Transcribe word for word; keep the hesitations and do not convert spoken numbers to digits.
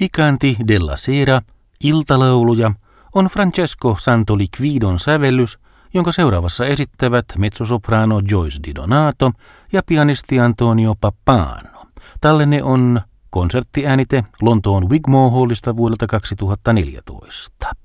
I canti della sera, iltalauluja, on Francesco Santoliquidon sävellys, jonka seuraavassa esittävät mezzosoprano Joyce Di Donato ja pianisti Antonio Pappano. Tallenne on konserttiäänite Lontoon Wigmore Hallista vuodelta kaksituhattaneljätoista.